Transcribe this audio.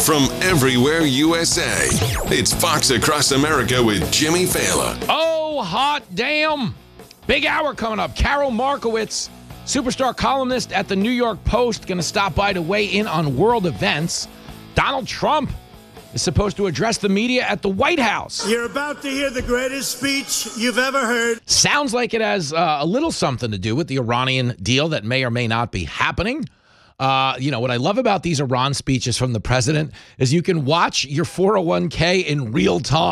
from everywhere USA. It's Fox Across America with Jimmy Fallon. Oh, hot damn. Big hour coming up. Carol Markowitz, superstar columnist at the New York Post, going to stop by to weigh in on world events. Donald Trump is supposed to address the media at the White House. You're about to hear the greatest speech you've ever heard. Sounds like it has a little something to do with the Iranian deal that may or may not be happening. What I love about these Iran speeches from the president is you can watch your 401k in real time.